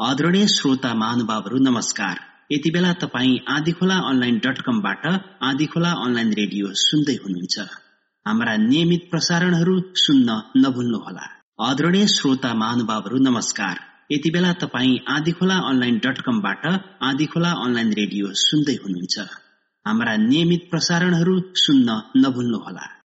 आदरणीय श्रोता महानुभावहरू नमस्कार। यति बेला तपाईँ आँधीखोला online.com-बाट आँधीखोला अनलाइन रेडियो सुन्दै हुनुहुन्छ। हाम्रा नियमित प्रसारणहरू सुन्न नभुल्नुहोला। आदरणीय श्रोता महानुभावहरू नमस्कार। यति बेला तपाईँ आँधीखोला online.com-बाट आँधीखोला अनलाइन रेडियो सुन्दै हुनुहुन्छ। हाम्रा नियमित प्रसारणहरू सुन्न नभुल्नुहोला।